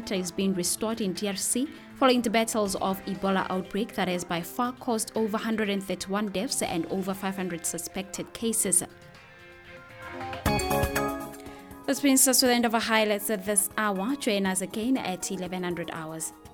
sector is being restored in DRC following the battles of Ebola outbreak that has by far caused over 131 deaths and over 500 suspected cases. This brings us to the end of our highlights at this hour. Join us again at 1100 hours.